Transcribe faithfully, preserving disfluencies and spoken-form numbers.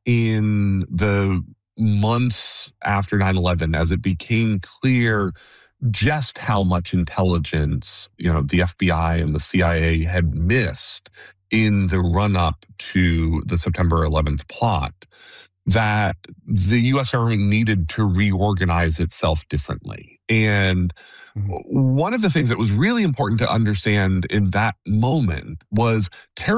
in the months after nine eleven, as it became clear just how much intelligence, you know, the F B I and the C I A had missed in the run-up to the September eleventh plot, that the U S government needed to reorganize itself differently. And Mhm. one of the things that was really important to understand in that moment was terror